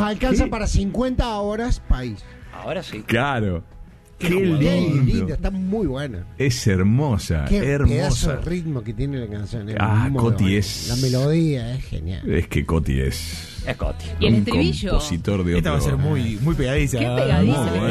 alcanza para 50 horas país. Ahora sí. Claro. Qué Qué lindo. linda, está muy buena. Es hermosa, Qué pedazo hermosa. de ritmo que tiene la canción. Muy Coti buena. es... La melodía es genial. Es que Coti es... Es Coti. Y el un estribillo. compositor de Esta va a otro... ser muy pegadiza. Qué pegadiza. Muy